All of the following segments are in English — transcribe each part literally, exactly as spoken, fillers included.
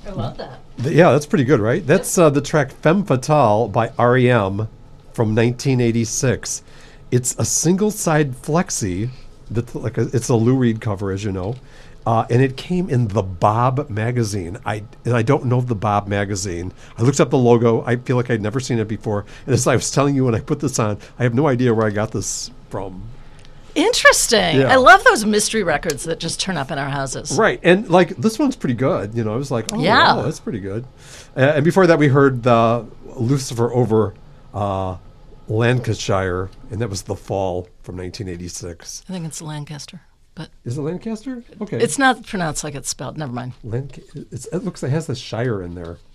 I love that. Yeah, that's pretty good, right? That's uh, the track Femme Fatale by R E M from nineteen eighty-six. It's a single-side flexi. That's like a, it's a Lou Reed cover, as you know. Uh, and it came in the Bob magazine. I and I don't know the Bob magazine. I looked up the logo. I feel like I'd never seen it before. And as I was telling you when I put this on, I have no idea where I got this from. Interesting. Yeah. I love those mystery records that just turn up in our houses. Right. And like this one's pretty good. You know, I was like, oh, Yeah. wow, that's pretty good. Uh, and before that, we heard uh, Lucifer over uh, Lancashire, and that was The Fall from nineteen eighty-six. I think it's Lancaster, but Is it Lancaster? Okay. it's not pronounced like it's spelled. Never mind. Lanc- it's, it looks like it has the Shire in there.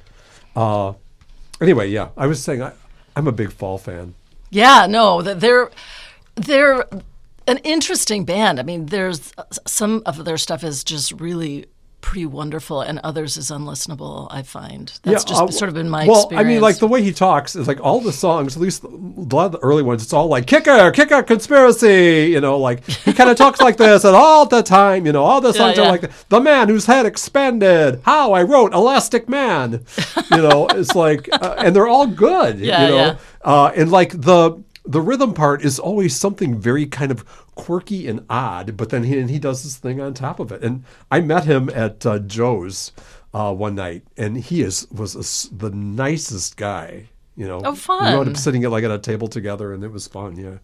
Uh, anyway, yeah, I was saying I, I'm a big Fall fan. Yeah, no, th- they're they're an interesting band. I mean, there's some of their stuff is just really pretty wonderful, and others is unlistenable. I find that's Yeah, just uh, sort of been my well, experience. I mean, like the way he talks is like all the songs, at least a lot of the early ones, it's all like kicker, kicker, conspiracy. You know, like he kind of talks like this, and all the time, you know, all the songs yeah. are like the, the man whose head expanded. How I wrote Elastic Man. You know, it's like, uh, and they're all good. Yeah, you know, yeah. uh, and like the. The rhythm part is always something very kind of quirky and odd, but then he and he does this thing on top of it. And I met him at uh, Joe's uh, one night, and he is was a s the nicest guy. You know, Oh, fun. We wound up sitting at like at a table together, and it was fun. Yeah.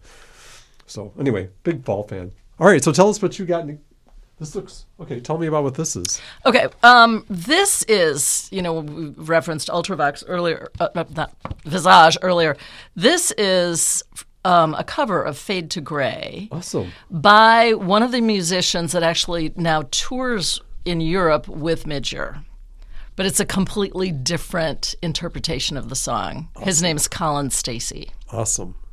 So anyway, big Fall fan. All right, so tell us what you got. In, this looks okay. Tell me about what this is. Okay, um, this is, you know, we referenced Ultravox earlier, uh, not Visage earlier. This is um, a cover of Fade to Grey Awesome. by one of the musicians that actually now tours in Europe with Midger. But it's a completely different interpretation of the song. Awesome. His name is Colin Stacy. Awesome.